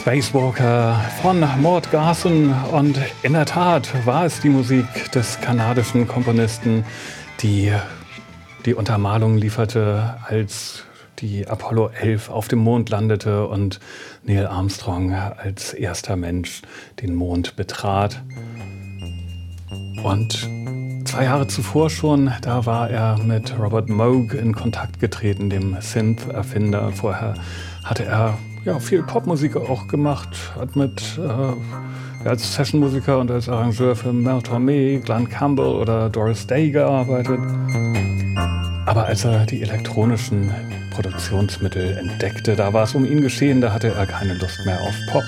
Spacewalker von Mort Garson, und in der Tat war es die Musik des kanadischen Komponisten, die die Untermalung lieferte, als die Apollo 11 auf dem Mond landete und Neil Armstrong als erster Mensch den Mond betrat. Und 2 Jahre zuvor schon, da war er mit Robert Moog in Kontakt getreten, dem Synth-Erfinder. Vorher hatte er viel Popmusik auch gemacht, hat als Sessionmusiker und als Arrangeur für Mel Tormé, Glenn Campbell oder Doris Day gearbeitet. Aber als er die elektronischen Produktionsmittel entdeckte, da war es um ihn geschehen, da hatte er keine Lust mehr auf Pop.